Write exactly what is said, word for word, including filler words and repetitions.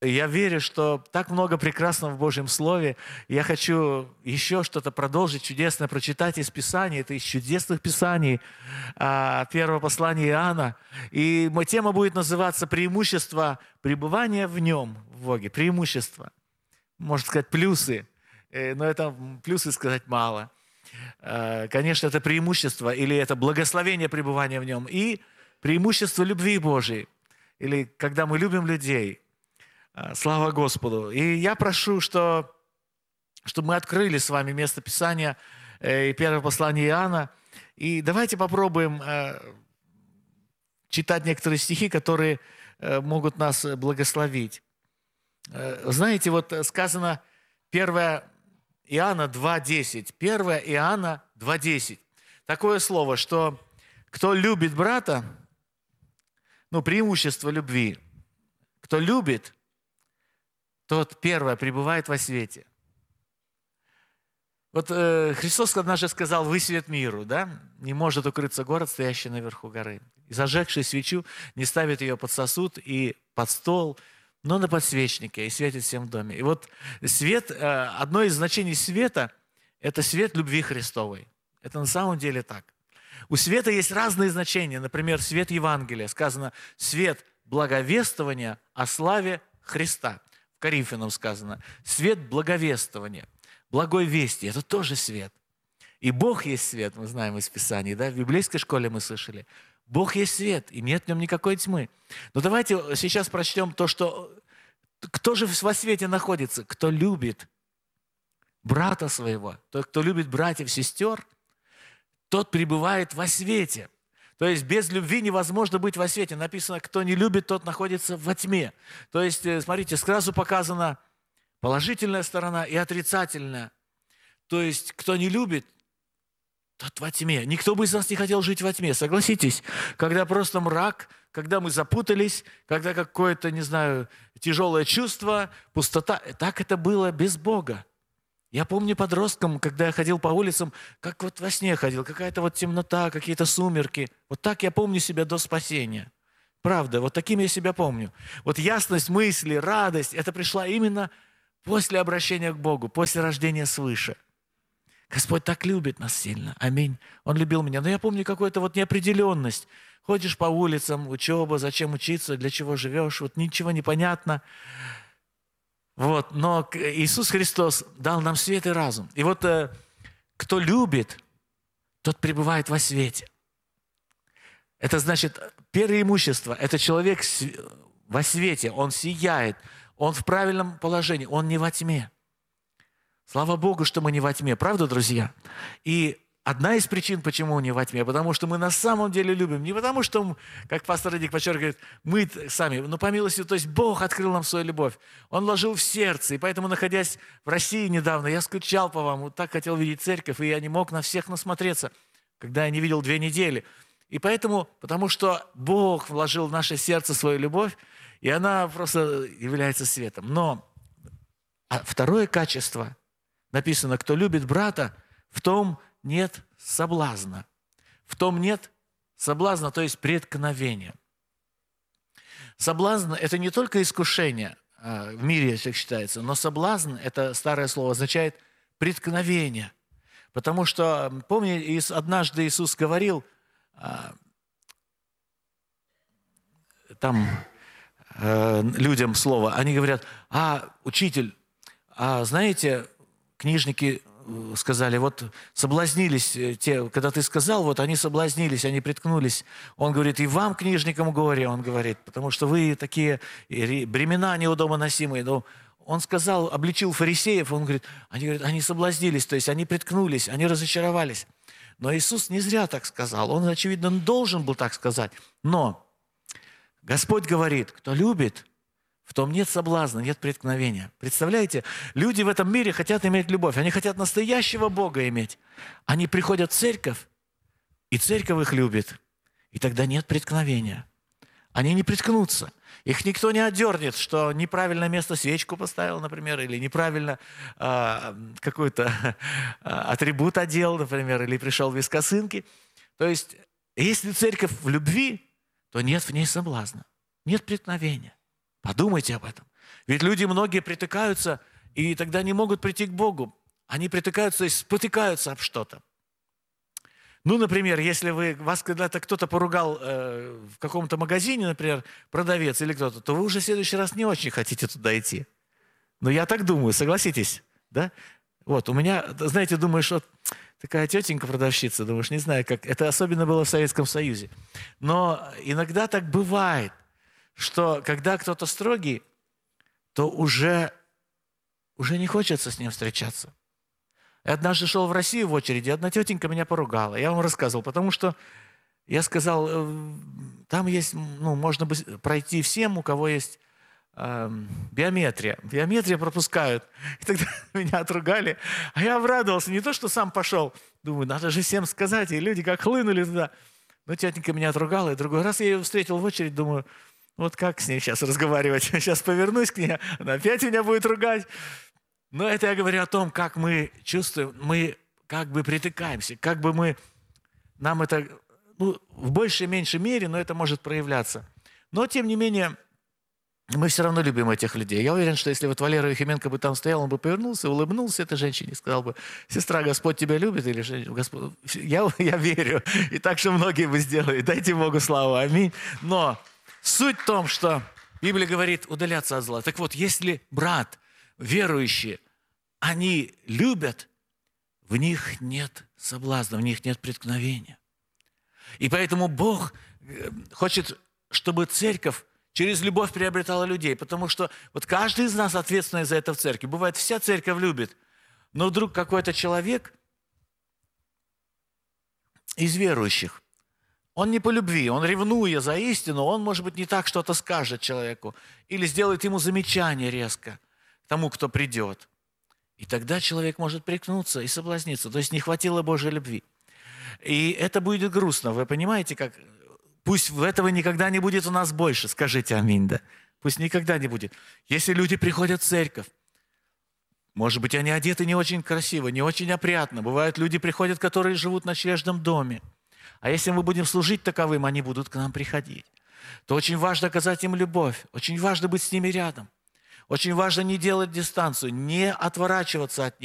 Я верю, что так много прекрасного в Божьем Слове. Я хочу еще что-то продолжить, чудесное прочитать из Писания. Это из чудесных Писаний, первого послания Иоанна. И моя тема будет называться «Преимущество пребывания в Нем», в Боге. Преимущество. Можно сказать, плюсы. Но это плюсы сказать мало. Конечно, это преимущество или это благословение пребывания в Нем. И преимущество любви Божией. Или когда мы любим людей. Слава Господу. И я прошу, что, чтобы мы открыли с вами место Писания и первое послание Иоанна. И давайте попробуем читать некоторые стихи, которые могут нас благословить. Знаете, вот сказано первое Иоанна два десять. первое Иоанна два десять. Такое слово, что кто любит брата, ну, преимущество любви, кто любит, тот, первое, пребывает во свете. Вот э, Христос однажды сказал: «Вы свет миру», да? «Не может укрыться город, стоящий наверху горы. И зажегший свечу не ставит ее под сосуд и под стол, но на подсвечнике, и светит всем в доме». И вот свет, э, одно из значений света – это свет любви Христовой. Это на самом деле так. У света есть разные значения. Например, свет Евангелия. Сказано «свет благовествования о славе Христа». В Коринфянам сказано «свет благовествования». Благой вести – это тоже свет. И Бог есть свет, мы знаем из Писаний, да? В библейской школе мы слышали. Бог есть свет, и нет в нем никакой тьмы. Но давайте сейчас прочтем то, что… Кто же во свете находится? Кто любит брата своего, тот, кто любит братьев, сестер, тот пребывает во свете. То есть без любви невозможно быть во свете. Написано, кто не любит, тот находится во тьме. То есть, смотрите, сразу показана положительная сторона и отрицательная. То есть, кто не любит, тот во тьме. Никто бы из нас не хотел жить во тьме, согласитесь. Когда просто мрак, когда мы запутались, когда какое-то, не знаю, тяжелое чувство, пустота. Так это было без Бога. Я помню подростком, когда я ходил по улицам, как вот во сне ходил, какая-то вот темнота, какие-то сумерки. Вот так я помню себя до спасения. Правда, вот таким я себя помню. Вот ясность мысли, радость, это пришла именно после обращения к Богу, после рождения свыше. Господь так любит нас сильно. Аминь. Он любил меня. Но я помню какую-то вот неопределенность. Ходишь по улицам, учеба, зачем учиться, для чего живешь, вот ничего не понятно. Вот, но Иисус Христос дал нам свет и разум. И вот э, кто любит, тот пребывает во свете. Это значит, преимущество – это человек во свете, он сияет, он в правильном положении, он не во тьме. Слава Богу, что мы не во тьме, правда, друзья? И одна из причин, почему не во тьме, потому что мы на самом деле любим. Не потому что, как пастор Эдик подчеркивает, мы сами, но по милости, то есть Бог открыл нам свою любовь. Он вложил в сердце, и поэтому, находясь в России недавно, я скучал по вам, вот так хотел видеть церковь, и я не мог на всех насмотреться, когда я не видел две недели. И поэтому, потому что Бог вложил в наше сердце свою любовь, и она просто является светом. Но а второе качество, написано, кто любит брата, в том нет соблазна. В том нет соблазна, то есть преткновения. Соблазн – это не только искушение, в мире так считается, но соблазн, это старое слово, означает преткновение. Потому что, помните, однажды Иисус говорил, там людям слово, они говорят: а, учитель, а знаете, книжники сказали, вот соблазнились те, когда ты сказал, вот они соблазнились, они приткнулись. Он говорит, и вам, книжникам, говорю, он говорит, потому что вы такие бремена неудобоносимые. Но он сказал, обличил фарисеев, он говорит, они говорят, они соблазнились, то есть они приткнулись, они разочаровались. Но Иисус не зря так сказал, он, очевидно, должен был так сказать. Но Господь говорит, кто любит, в том нет соблазна, нет преткновения. Представляете, люди в этом мире хотят иметь любовь, они хотят настоящего Бога иметь. Они приходят в церковь, и церковь их любит, и тогда нет преткновения. Они не приткнутся. Их никто не отдернет, что неправильное место свечку поставил, например, или неправильно э, какой-то э, атрибут одел, например, или пришел без косынки. То есть, если церковь в любви, то нет в ней соблазна, нет преткновения. Подумайте об этом. Ведь люди многие притыкаются, и тогда не могут прийти к Богу. Они притыкаются и спотыкаются об что-то. Ну, например, если вы, вас когда-то кто-то поругал э, в каком-то магазине, например, продавец или кто-то, то вы уже в следующий раз не очень хотите туда идти. Ну, я так думаю, согласитесь, да? Вот, у меня, знаете, думаешь, вот такая тетенька-продавщица, думаешь, не знаю, как... Это особенно было в Советском Союзе. Но иногда так бывает, что когда кто-то строгий, то уже, уже не хочется с ним встречаться. Я однажды шел в Россию в очереди, одна тетенька меня поругала. Я вам рассказывал, потому что я сказал, там есть, ну, можно пройти всем, у кого есть э, биометрия. Биометрия пропускают. И тогда меня отругали. А я обрадовался. Не то, что сам пошел. Думаю, надо же всем сказать. И люди как хлынули туда. Но тетенька меня отругала. И другой раз я ее встретил в очередь, думаю, вот как с ней сейчас разговаривать? Сейчас повернусь к ней, она опять меня будет ругать. Но это я говорю о том, как мы чувствуем, мы как бы притыкаемся, как бы мы, нам это, ну, в большей и меньшей мере, но это может проявляться. Но, тем не менее, мы все равно любим этих людей. Я уверен, что если вот Валера Ефименко бы там стоял, он бы повернулся, улыбнулся этой женщине и сказал бы, сестра, Господь тебя любит, или Господь... Я, я верю, и так что многие бы сделали. Дайте Богу славу, аминь. Но суть в том, что Библия говорит удаляться от зла. Так вот, если брат, верующие, они любят, в них нет соблазна, в них нет преткновения. И поэтому Бог хочет, чтобы церковь через любовь приобретала людей, потому что вот каждый из нас ответственный за это в церкви. Бывает, вся церковь любит, но вдруг какой-то человек из верующих, он не по любви, он ревнуя за истину, он, может быть, не так что-то скажет человеку или сделает ему замечание резко тому, кто придет. И тогда человек может прикнуться и соблазниться. То есть не хватило Божьей любви. И это будет грустно. Вы понимаете, как... Пусть этого никогда не будет у нас больше. Скажите аминь, да? Пусть никогда не будет. Если люди приходят в церковь, может быть, они одеты не очень красиво, не очень опрятно. Бывают люди приходят, которые живут в ночлежном доме. А если мы будем служить таковым, они будут к нам приходить. То очень важно оказать им любовь. Очень важно быть с ними рядом. Очень важно не делать дистанцию, не отворачиваться от них.